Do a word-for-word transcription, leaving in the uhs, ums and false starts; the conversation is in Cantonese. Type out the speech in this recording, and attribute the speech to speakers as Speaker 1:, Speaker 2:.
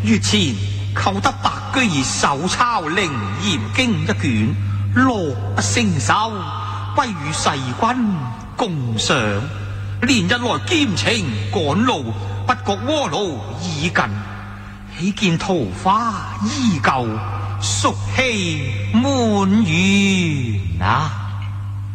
Speaker 1: 月前購得白居易手抄《靈嚴經》一卷，樂不勝收，歸與世君共賞。連日來兼程趕路，不覺窩爐已近，喜見桃花依舊，淑氣滿園啊！